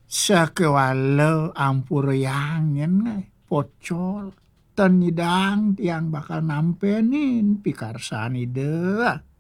sakewala ampuryangen pocol ten nyidang tiang bakal nampenin pikarsani deh.